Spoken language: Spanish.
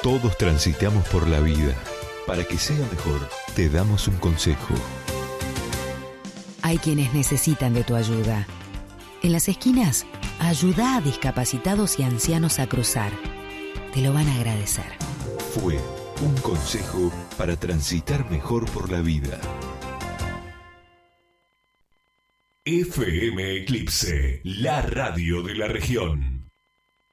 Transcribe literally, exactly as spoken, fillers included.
Todos transitamos por la vida. Para que sea mejor, te damos un consejo. Hay quienes necesitan de tu ayuda. En las esquinas, ayuda a discapacitados y ancianos a cruzar. Te lo van a agradecer. Fue un consejo para transitar mejor por la vida. F M Eclipse, la radio de la región.